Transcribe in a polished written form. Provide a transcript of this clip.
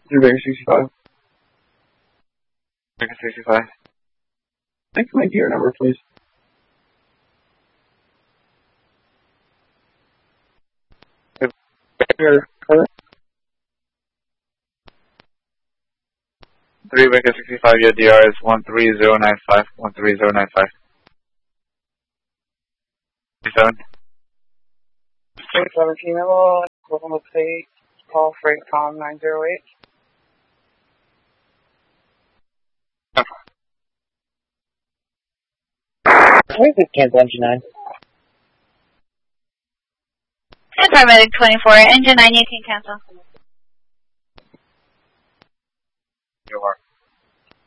Vegas 65. Vegas 65. Thanks for my gear number, please. Here, correct. 3 Vegas 65, your DR is 13095. 13095. 37. 37 Kilo, Oklahoma State, call freight com 908. Where's this cancel engine 9? And paramedic 24, engine 9, you can cancel. You are.